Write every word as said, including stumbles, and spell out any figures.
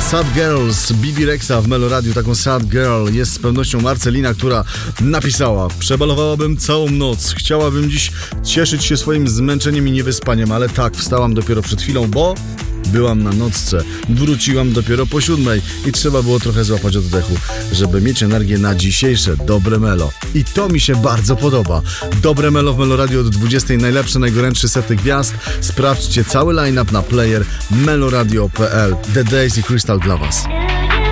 Sad Girls, Bibi Rexa w Meloradiu. Taką Sad Girl jest z pewnością Marcelina, która napisała: przebalowałabym całą noc, chciałabym dziś cieszyć się swoim zmęczeniem i niewyspaniem, ale tak, wstałam dopiero przed chwilą, bo byłam na nocce, wróciłam dopiero po siódmej i trzeba było trochę złapać oddechu, żeby mieć energię na dzisiejsze dobre melo. I to mi się bardzo podoba. Dobre melo w Meloradiu od dwudziestej, najlepsze, najgorętsze sety gwiazd. Sprawdźcie cały line-up na player meloradio kropka p l. The Days i Crystal dla Was.